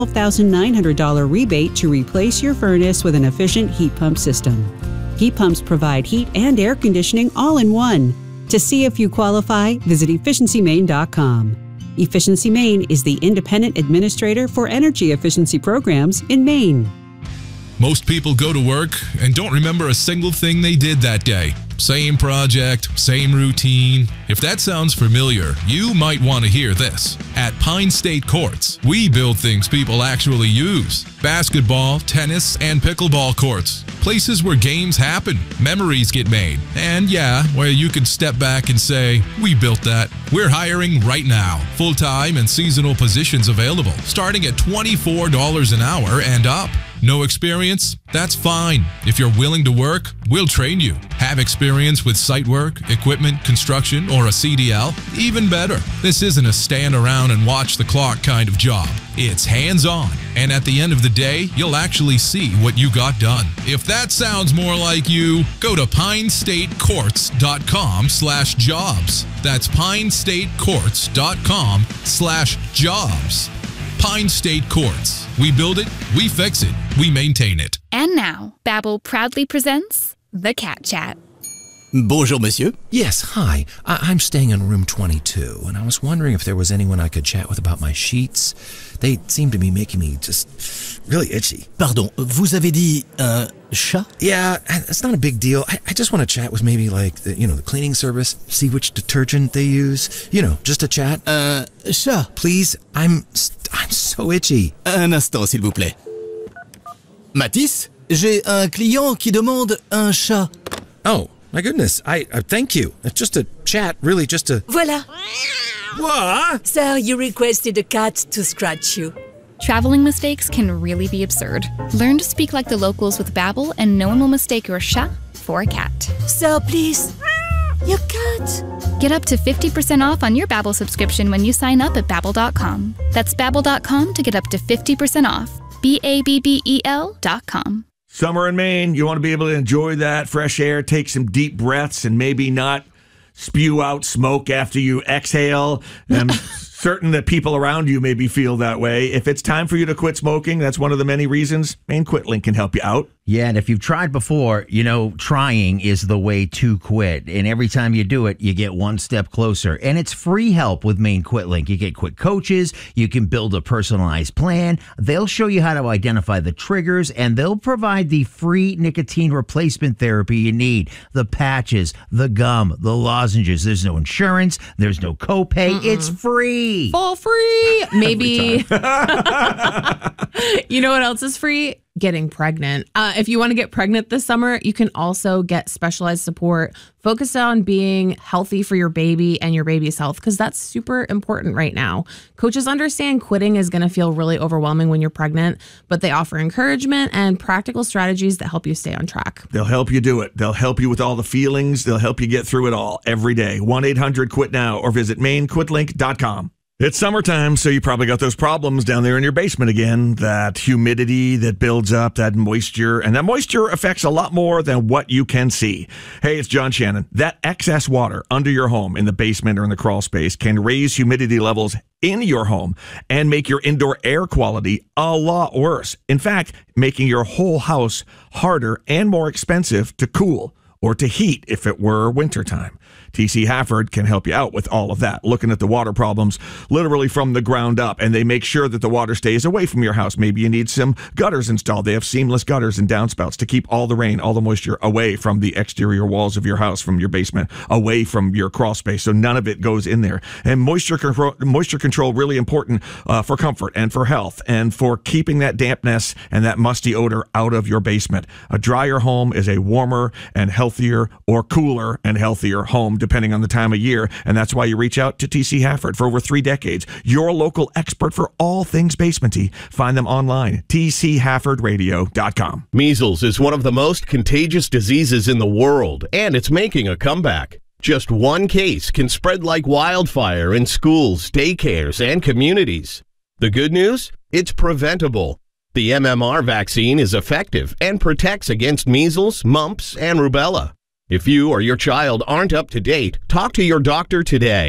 $12,900 rebate to replace your furnace with an efficient heat pump system. Heat pumps provide heat and air conditioning all in one. To see if you qualify, visit efficiencymaine.com. Efficiency Maine is the independent administrator for energy efficiency programs in Maine. Most people go to work and don't remember a single thing they did that day. Same project, same routine. If that sounds familiar, you might want to hear this. At Pine State Courts, we build things people actually use. Basketball, tennis, and pickleball courts. Places where games happen, memories get made, and yeah, where you can step back and say, we built that. We're hiring right now. Full-time and seasonal positions available, starting at $24 an hour and up. No experience? That's fine. If you're willing to work, we'll train you. Have experience with site work, equipment, construction, or a CDL? Even better. This isn't a stand around and watch the clock kind of job. It's hands-on, and at the end of the day, you'll actually see what you got done. If that sounds more like you, go to pinestatecourts.com/jobs. That's pinestatecourts.com/jobs. Pine State Courts. We build it, we fix it, we maintain it. And now, Babbel proudly presents The Cat Chat. Bonjour, monsieur. Yes, hi. I'm staying in room 22, and I was wondering if there was anyone I could chat with about my sheets. They seem to be making me just really itchy. Pardon, vous avez dit un chat? Yeah, it's not a big deal. I just want to chat with maybe like the cleaning service, see which detergent they use. Just a chat. Chat. Please, I'm so itchy. Un instant, s'il vous plaît. Matisse, j'ai un client qui demande un chat. Oh, my goodness. I thank you. It's just a chat, really just a... Voilà. What? Sir, you requested a cat to scratch you. Traveling mistakes can really be absurd. Learn to speak like the locals with Babbel, and no one will mistake your chat for a cat. Sir, please. Your cat. Get up to 50% off on your Babbel subscription when you sign up at Babbel.com. That's Babbel.com to get up to 50% off. BABBEL.com. Summer in Maine, you want to be able to enjoy that fresh air, take some deep breaths, and maybe not spew out smoke after you exhale. I'm certain that people around you maybe feel that way. If it's time for you to quit smoking, that's one of the many reasons Maine QuitLink can help you out. Yeah, and if you've tried before, trying is the way to quit. And every time you do it, you get one step closer. And it's free help with Maine QuitLink. You get quick coaches. You can build a personalized plan. They'll show you how to identify the triggers, and they'll provide the free nicotine replacement therapy you need. The patches, the gum, the lozenges. There's no insurance. There's no copay. It's free. All free. Maybe. You know what else is free? Getting pregnant. If you want to get pregnant this summer, you can also get specialized support focused on being healthy for your baby and your baby's health, because that's super important right now. Coaches understand quitting is going to feel really overwhelming when you're pregnant, but they offer encouragement and practical strategies that help you stay on track. They'll help you do it. They'll help you with all the feelings. They'll help you get through it all every day. 1-800-QUIT-NOW or visit MaineQuitLink.com. It's summertime, so you probably got those problems down there in your basement again. That humidity that builds up, that moisture, and that moisture affects a lot more than what you can see. Hey, it's John Shannon. That excess water under your home in the basement or in the crawl space can raise humidity levels in your home and make your indoor air quality a lot worse. In fact, making your whole house harder and more expensive to cool or to heat if it were wintertime. TC Hafford can help you out with all of that, looking at the water problems literally from the ground up, and they make sure that the water stays away from your house. Maybe you need some gutters installed. They have seamless gutters and downspouts to keep all the rain, all the moisture away from the exterior walls of your house, from your basement, away from your crawl space, so none of it goes in there. And moisture control really important for comfort and for health and for keeping that dampness and that musty odor out of your basement. A drier home is a warmer and healthier, or cooler and healthier home, depending on the time of year, and that's why you reach out to TC Hafford. For over 3 decades, your local expert for all things basementy. Find them online, tchaffordradio.com. Measles is one of the most contagious diseases in the world, and it's making a comeback. Just one case can spread like wildfire in schools, daycares, and communities. The good news? It's preventable. The MMR vaccine is effective and protects against measles, mumps, and rubella. If you or your child aren't up to date, talk to your doctor today.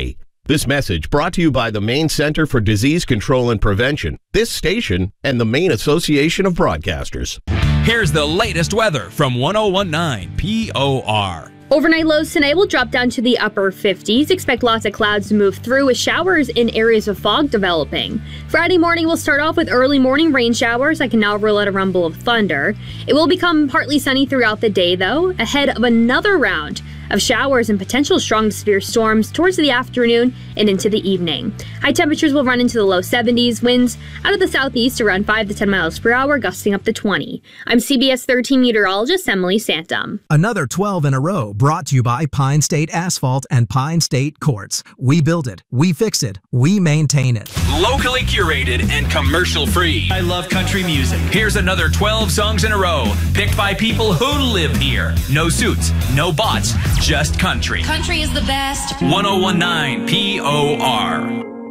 This message brought to you by the Maine Center for Disease Control and Prevention, this station, and the Maine Association of Broadcasters. Here's the latest weather from 1019 POR. Overnight lows tonight will drop down to the upper 50s. Expect lots of clouds to move through with showers in areas of fog developing. Friday morning will start off with early morning rain showers that can now roll out a rumble of thunder. It will become partly sunny throughout the day, though, ahead of another round of showers and potential strong to severe storms towards the afternoon and into the evening. High temperatures will run into the low 70s, winds out of the southeast around 5 to 10 miles per hour, gusting up to 20. I'm CBS 13 meteorologist Emily Santum. Another 12 in a row brought to you by Pine State Asphalt and Pine State Quartz. We build it, we fix it, we maintain it. Locally curated and commercial free. I love country music. Here's another 12 songs in a row, picked by people who live here. No suits, no bots, just country. Country is the best. 1019 POR.